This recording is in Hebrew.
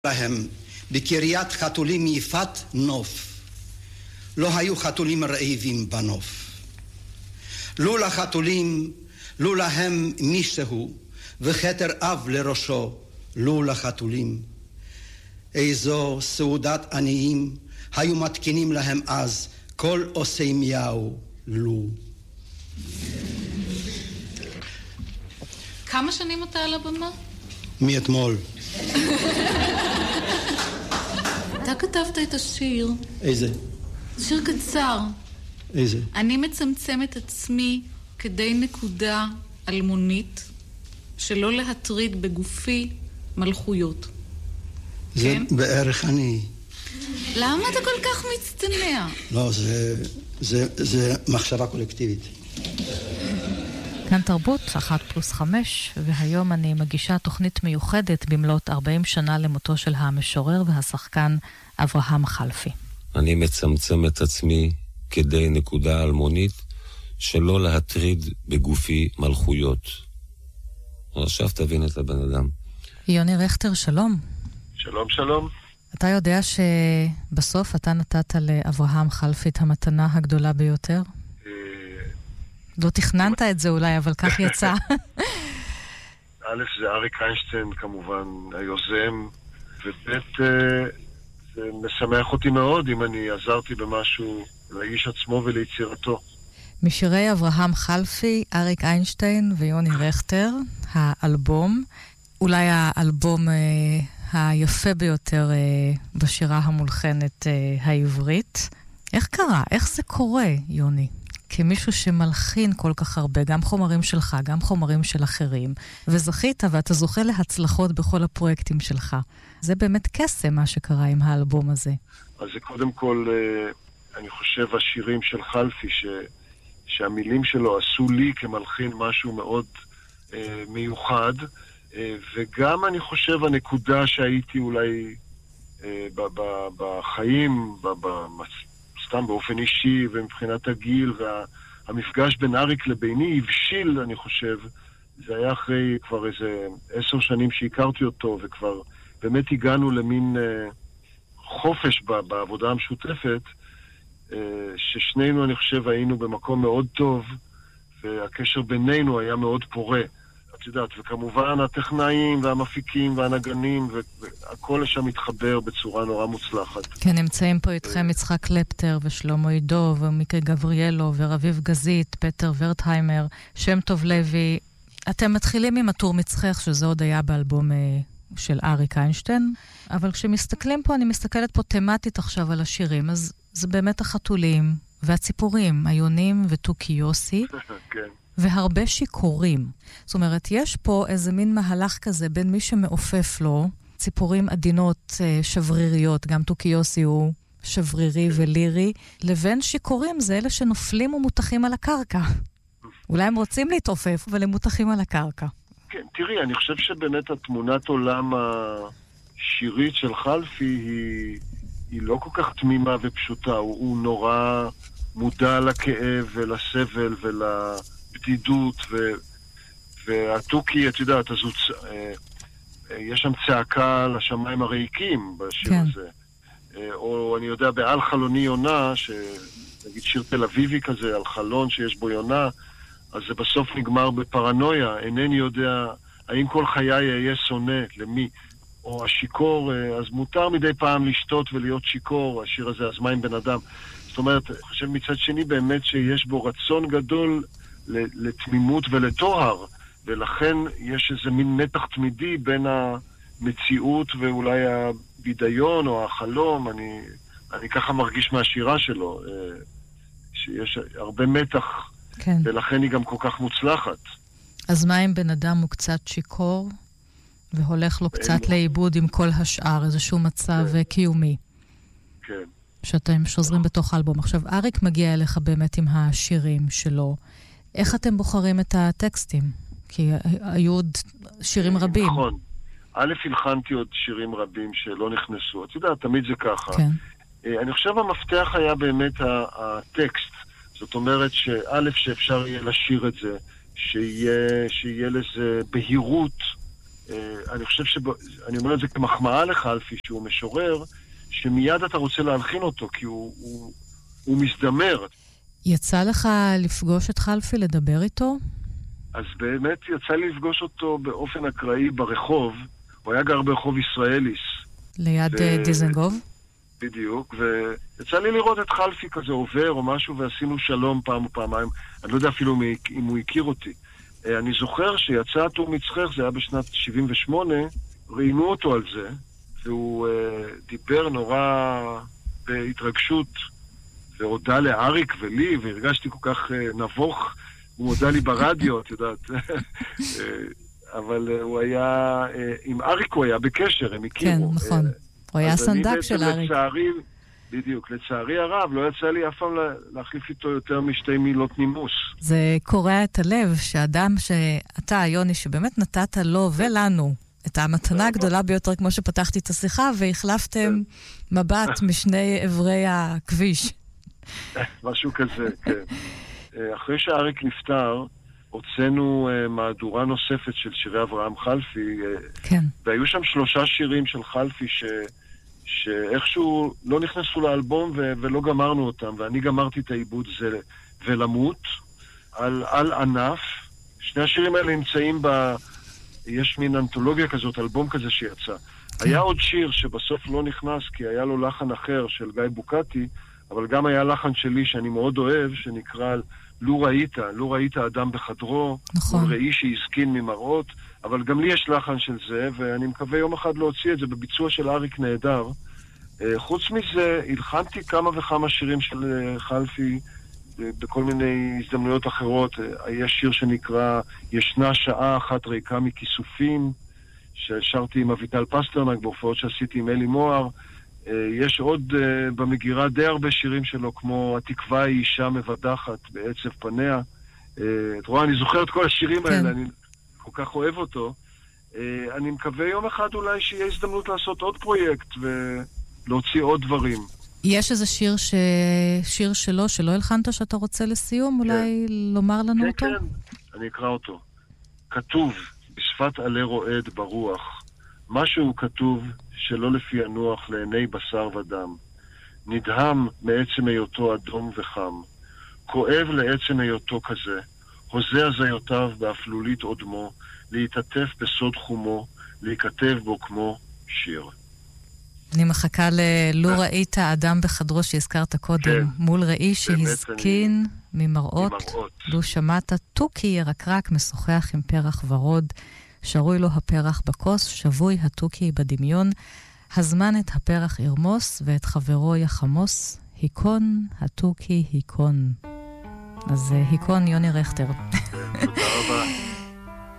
להם בקריית חתולים יפת נוף. לא היו חתולים רעבים בנוף. לו לחתולים, לו להם מישהו, וכתר אב לראשו, לו לחתולים. איזו סעודת עניים היו מתקינים להם אז, כל עושי מיהו לו. כמה שנים אתה על הבמה? מאתמול. אתה כתבת את השיר. איזה? שיר קצר. איזה? אני מצמצם את עצמי כדי נקודה אלמונית, שלא להטריד בגופי מלכויות. זה כן? בערך אני. למה אתה כל כך מצטנע? לא, זה מחשבה קולקטיבית. כאן תרבות 1+5, והיום אני מגישה תוכנית מיוחדת במלאת 40 שנה למותו של המשורר והשחקן אברהם חלפי. אני מצמצם את עצמי כדי נקודה אלמונית, שלא להטריד בגופי מלכויות. עכשיו תבין את הבן אדם. יוני רכטר, שלום. שלום, שלום. אתה יודע שבסוף אתה נתת לאברהם חלפי את המתנה הגדולה ביותר? לא תכננת את זה אולי, אבל כך יצא. א', זה אריק איינשטיין כמובן, היוזם, וב', זה משמח אותי מאוד אם אני עזרתי במשהו לאיש עצמו וליצירתו. משירי אברהם חלפי, אריק איינשטיין ויוני רכטר, האלבום, אולי האלבום היפה ביותר בשירה המולחנת העברית. איך קרה? איך זה קורה, יוני? כמישהו שמלחין כל כך הרבה, גם חומרים שלך, גם חומרים של אחרים, וזכית ואתה זוכה להצלחות בכל הפרויקטים שלך. זה באמת קסם מה שקרה עם האלבום הזה. אז זה קודם כל, אני חושב, השירים של חלפי, שהמילים שלו עשו לי כמלחין משהו מאוד מיוחד, וגם אני חושב הנקודה שהייתי אולי בחיים, סתם באופן אישי ומבחינת הגיל, והמפגש בין אריק לביני הבשיל, אני חושב, זה היה אחרי כבר איזה 10 שנים שהכרתי אותו, וכבר באמת הגענו למין חופש בעבודה המשותפת, ששנינו, אני חושב, היינו במקום מאוד טוב, והקשר בינינו היה מאוד פורה. את יודעת, וכמובן הטכנאים והמפיקים והנגנים, והכל שם מתחבר בצורה נורא מוצלחת. כן, נמצאים פה איתכם יצחק קלפטר ושלמה עידו ומיקי גבריאלו ורביב גזית, פטר ורטהיימר, שם טוב לוי. אתם מתחילים עם הטור מצחך, שזה עוד היה באלבום של אריק איינשטיין, אבל כשמסתכלים פה, אני מסתכלת פה תמטית עכשיו על השירים, אז זה באמת החתולים והציפורים, היונים ותוכי יוסי. כן. והרבה שיקורים. זאת אומרת, יש פה איזה מין מהלך כזה בין מי שמעופף לו, ציפורים עדינות שבריריות, גם תוכי יוסי הוא שברירי ולירי, לבין שיקורים זה אלה שנופלים ומותחים על הקרקע. אולי הם רוצים להתעופף, אבל הם מותחים על הקרקע. כן, תראי, אני חושב שבאמת התמונת עולם השירית של חלפי היא לא כל כך תמימה ופשוטה. הוא נורא מודע לכאב ולסבל בדידות, והתוכי, את יודעת, אז יש שם צעקה לשמיים הריקים בשיר כן. הזה. או אני יודע, בעל חלוני יונה, נגיד שיר תל אביבי כזה, על חלון שיש בו יונה, אז זה בסוף נגמר בפרנויה. אינני יודע, האם כל חיי אהיה שונא, למי? או השיקור, אז מותר מדי פעם לשתות ולהיות שיקור, השיר הזה, אז מה עם בן אדם? זאת אומרת, אני חושב מצד שני באמת שיש בו רצון גדול לתמימות ולתואר, ולכן יש איזה מין מתח תמידי בין המציאות ואולי הבידיון או החלום. אני ככה מרגיש מהשירה שלו, שיש הרבה מתח, כן. ולכן היא גם כל כך מוצלחת. אז מה אם בן אדם הוא קצת שיקור, והולך לו קצת לאיבוד עם כל השאר, איזשהו מצב קיומי? כן. שאתם שוזרים בתוך האלבום. עכשיו, אריק מגיע אליך באמת עם השירים שלו. איך אתם בוחרים את הטקסטים? כי היו עוד שירים רבים. נכון. א', הלחנתי עוד שירים רבים שלא נכנסו. את יודעת, תמיד זה ככה. כן. אני חושב המפתח היה באמת הטקסט. זאת אומרת שא', שאפשר יהיה לשיר את זה, שיהיה לזה בהירות אני חושב אני אומר את זה כמחמאה לחלפי, שהוא משורר, שמיד אתה רוצה להלחין אותו, כי הוא מזדמר. יצא לך לפגוש את חלפי, לדבר איתו? אז באמת יצא לי לפגוש אותו באופן אקראי ברחוב. הוא היה גר ברחוב ישראליס. ליד דיזנגוף? בדיוק, ויצא לי לראות את חלפי כזה עובר או משהו, ועשינו שלום פעם או פעמיים. אני לא יודע אפילו אם הוא הכיר אותי. אני זוכר שיצא טור מצחך, זה היה בשנת 78, ראיינו אותו על זה, והוא דיבר נורא בהתרגשות, והודה לאריק ולי, והרגשתי כל כך נבוך, הוא הודה לי ברדיו, את יודעת. אבל הוא היה, עם אריק הוא היה בקשר, הם הכירו. כן, נכון. הוא היה סנדק של אריק. בדיוק, לצערי הרב, לא יצא לי אף פעם להחליף איתו יותר משתי מילות נימוס. זה קורע את הלב, שאדם שאתה, יוני, שבאמת נתת לו ולנו את המתנה הגדולה ביותר, כמו שפתחתי את השיחה, והחלפתם מבט משני עברי הכביש. משהו כזה, כן. אחרי שאריק נפטר, הוצאנו מהדורה נוספת של שירי אברהם חלפי, כן. והיו שם 3 שירים של חלפי שאיכשהו לא נכנסו לאלבום ולא גמרנו אותם, ואני גמרתי את העיבוד זה ולמות על ענף. 2 השירים האלה נמצאים יש מין אנתולוגיה כזאת, אלבום כזה שיצא. כן. היה עוד שיר שבסוף לא נכנס כי היה לו לחן אחר של גיא בוקטי, אבל גם היה לחן שלי שאני מאוד אוהב, שנקרא לא ראית אדם בחדרו, נכון. ראי שהזקין ממראות, אבל גם לי יש לחן של זה, ואני מקווה יום אחד להוציא את זה בביצוע של אריק נהדר. חוץ מזה, הלחנתי כמה וכמה שירים של חלפי בכל מיני הזדמנויות אחרות. יש שיר שנקרא ישנה שעה אחת ריקה מכיסופים, ששרתי עם אביטל פסטרנק בהופעות שעשיתי עם אלי מוהר. יש עוד במגירה די הרבה שירים שלו, כמו התקווה היא אישה מבדחת בעצב פניה. את רואה, אני זוכר את כל השירים האלה, אני כל כך אוהב אותו. אני מקווה יום אחד אולי שיהיה הזדמנות לעשות עוד פרויקט ולהוציא עוד דברים. יש איזה שיר שלו הלחנת שאתה רוצה לסיום? אולי לומר לנו אותו? כן, אני אקרא אותו. כתוב בשפת עלי רועד ברוח, משהו כתוב שלא לפי הנוח לעיני בשר ודם. נדהם מעצם היותו אדום וחם. כואב לעצם היותו כזה. הוזה הזיותיו באפלולית עודמו, להתעטף בסוד חומו, להיכתב בו כמו שיר. אני מחכה ללא ראית האדם בחדרו שהזכרת קודם, כן. מול ראי שהזקין ממראות. לו שמעת תוכי ירקרק משוחח עם פרח ורוד, שרוי לו הפרח בכוס, שבוי התוכי בדמיון, הזמן את הפרח ירמוס ואת חברו יחמוס, היקון התוכי היקון. אז היקון יוני רכטר.